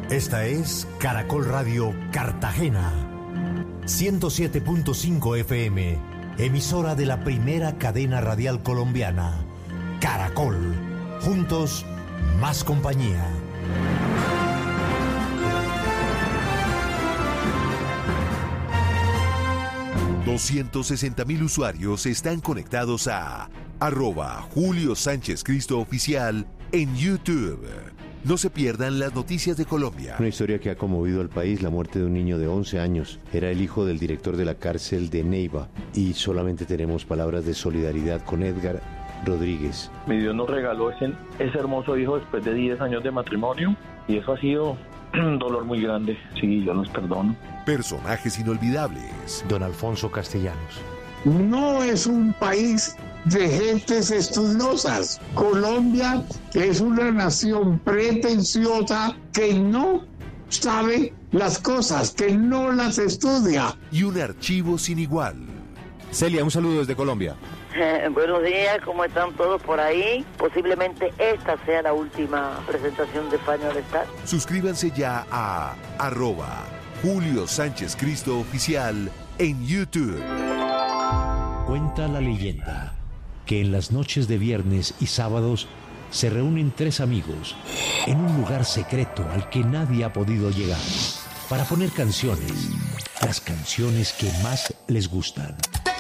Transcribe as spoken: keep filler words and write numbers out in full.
Esta es Caracol Radio Cartagena, ciento siete punto cinco F M, emisora de la primera cadena radial colombiana. Caracol, juntos, más compañía. doscientos sesenta mil usuarios están conectados a arroba Julio Sánchez Cristo Oficial en YouTube. No se pierdan las noticias de Colombia. Una historia que ha conmovido al país, la muerte de un niño de once años. Era el hijo del director de la cárcel de Neiva y solamente tenemos palabras de solidaridad con Edgar Rodríguez. Mi Dios nos regaló ese, ese hermoso hijo después de diez años de matrimonio y eso ha sido un dolor muy grande. Sí, yo los perdono. Personajes inolvidables. Don Alfonso Castellanos. No es un país de gentes estudiosas. Colombia es una nación pretenciosa que no sabe las cosas, que no las estudia. Y un archivo sin igual. Celia, un saludo desde Colombia. Eh, buenos días, ¿cómo están todos por ahí? Posiblemente esta sea la última presentación de Final Star. Suscríbanse ya a arroba Julio Sánchez Cristo Oficial en YouTube. Cuenta la leyenda que en las noches de viernes y sábados se reúnen tres amigos en un lugar secreto al que nadie ha podido llegar para poner canciones, las canciones que más les gustan.